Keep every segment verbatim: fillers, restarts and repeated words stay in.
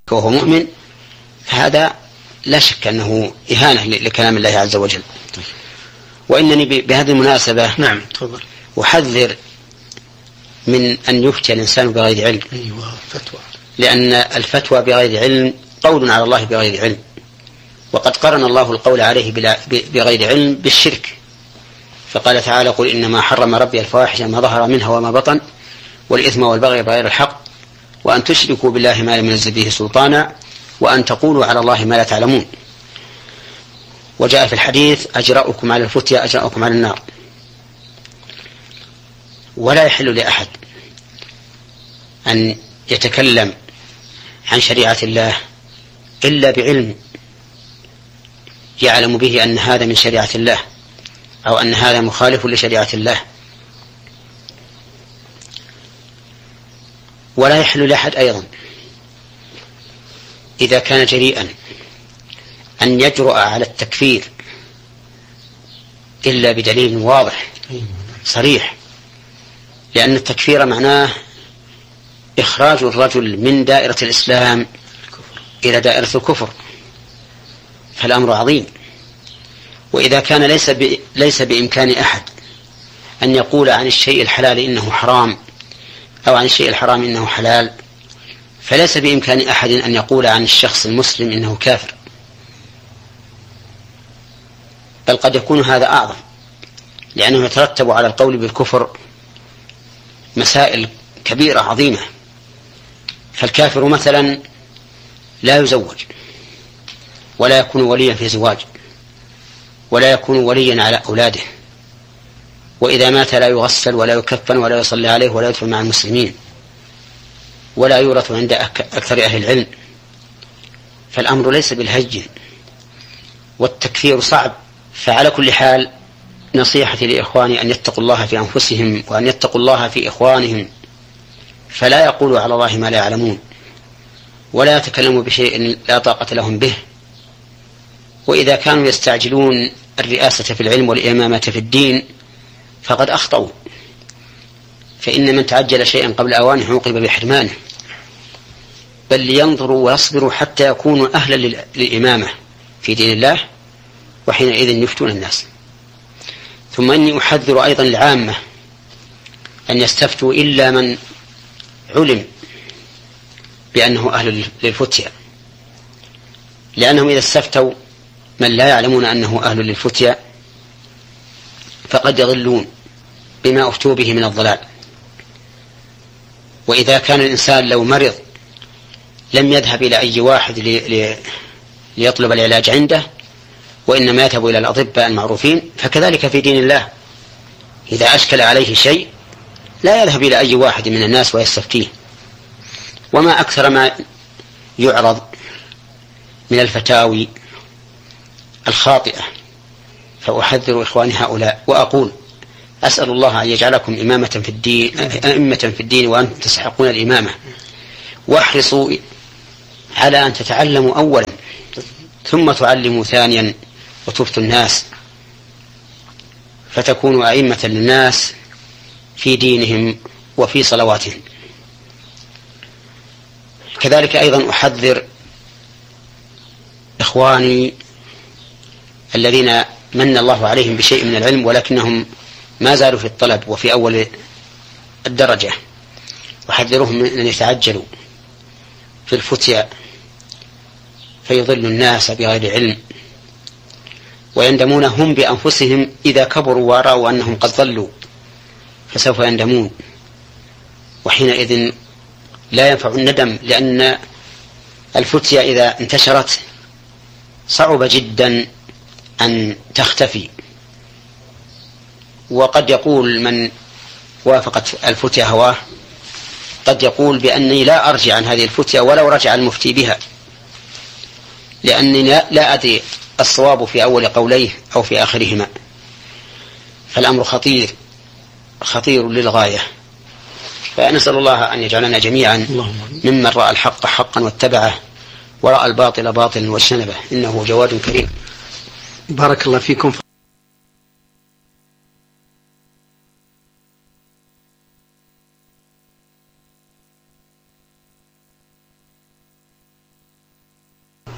وهو مؤمن، فهذا لا شك أنه إهانة لكلام الله عز وجل. وإنني بهذه المناسبة نعم تفضل أحذر من أن يفتي الإنسان بغير علم. أيوة فتوى. لأن الفتوى بغير علم قول على الله بغير علم، وقد قرن الله القول عليه بغير علم بالشرك، فقال تعالى: قل إنما حرم ربي الفواحش ما ظهر منها وما بطن والإثم والبغي بغير الحق وأن تشركوا بالله ما لم ينزل به سلطانا وأن تقولوا على الله ما لا تعلمون. وجاء في الحديث: أجرأكم على الفتيا أجرأكم على النار. ولا يحل لأحد أن يتكلم عن شريعة الله إلا بعلم يعلم به أن هذا من شريعة الله أو أن هذا مخالف لشريعة الله. ولا يحل لأحد أيضا إذا كان جريئا أن يجرؤ على التكفير إلا بدليل واضح صريح، لأن التكفير معناه إخراج الرجل من دائرة الإسلام إلى دائرة الكفر، فالأمر عظيم. وإذا كان ليس ليس بإمكان أحد أن يقول عن الشيء الحلال إنه حرام أو عن الشيء الحرام إنه حلال، فليس بإمكان أحد أن يقول عن الشخص المسلم إنه كافر، بل قد يكون هذا أعظم، لأنه يترتب على القول بالكفر مسائل كبيرة عظيمة. فالكافر مثلا لا يزوج ولا يكون وليا في زواج ولا يكون وليا على أولاده، وإذا مات لا يغسل ولا يكفن ولا يصلي عليه ولا يدفن مع المسلمين ولا يورث عند أكثر أهل العلم. فالأمر ليس بالهجن، والتكفير صعب. فعلى كل حال نصيحتي لإخواني أن يتقوا الله في أنفسهم وأن يتقوا الله في إخوانهم، فلا يقولوا على الله ما لا يعلمون ولا يتكلموا بشيء لا طاقة لهم به. وإذا كانوا يستعجلون الرئاسة في العلم والإمامة في الدين فقد أخطأوا، فإن من تعجل شيئا قبل أوانه عوقب بحرمانه، بل لينظروا ويصبروا حتى يكونوا أهلا للإمامة في دين الله، وحينئذ يفتون الناس. ثم إني أحذر أيضا العامة أن يستفتوا إلا من علم بأنه أهل للفتيا، لأنهم إذا استفتوا من لا يعلمون أنه أهل للفتيا فقد يضلون بما أفتوا به من الضلال. وإذا كان الإنسان لو مرض لم يذهب إلى أي واحد لي ليطلب العلاج عنده، وإنما يذهب إلى الأطباء المعروفين، فكذلك في دين الله إذا أشكل عليه شيء لا يذهب إلى أي واحد من الناس ويستفتيه. وما أكثر ما يعرض من الفتاوي الخاطئة، فأحذر إخواني هؤلاء وأقول: أسأل الله أن يجعلكم إمامة في الدين أئمة في الدين وأنتم تستحقون الإمامة، واحرصوا على أن تتعلموا أولا ثم تعلموا ثانيا وتفتوا الناس، فتكونوا أئمة للناس في دينهم وفي صلواتهم. كذلك أيضا أحذر إخواني الذين من الله عليهم بشيء من العلم ولكنهم ما زالوا في الطلب وفي أول الدرجة، أحذرهم من أن يتعجلوا في الفتيا فيضلوا الناس بغير علم، ويندمون هم بأنفسهم إذا كبروا ورأوا أنهم قد ضلوا، فسوف يندمون، وحينئذ لا ينفع الندم، لأن الفتيا إذا انتشرت صعب جدا أن تختفي. وقد يقول من وافقت الفتيا هواه قد يقول بأني لا أرجع عن هذه الفتيا ولو رجع المفتي بها، لأني لا أدري الصواب في أول قوليه أو في آخرهما. فالأمر خطير خطير للغاية. فنسأل الله أن يجعلنا جميعا ممن رأى الحق حقا واتبعه ورأى الباطل باطلا واجتنبه، إنه جواد كريم. بارك الله فيكم.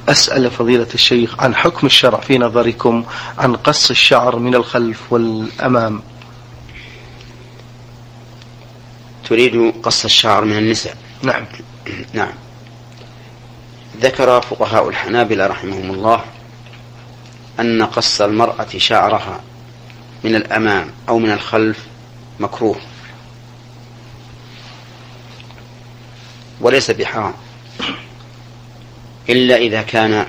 أسأل فضيلة الشيخ عن حكم الشرع في نظركم عن قص الشعر من الخلف والأمام. تريد قص الشعر من النساء؟ نعم. نعم. ذكر فقهاء الحنابلة رحمهم الله أن قص المرأة شعرها من الأمام أو من الخلف مكروه وليس بحرام، إلا إذا كان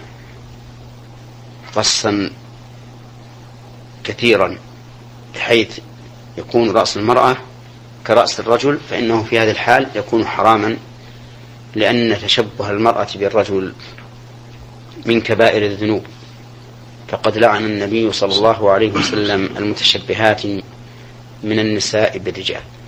قصا كثيرا بحيث يكون رأس المرأة كرأس الرجل، فإنه في هذه الحال يكون حراما، لأن تشبه المرأة بالرجل من كبائر الذنوب، فقد لعن النبي صلى الله عليه وسلم المتشبهات من النساء بالرجال.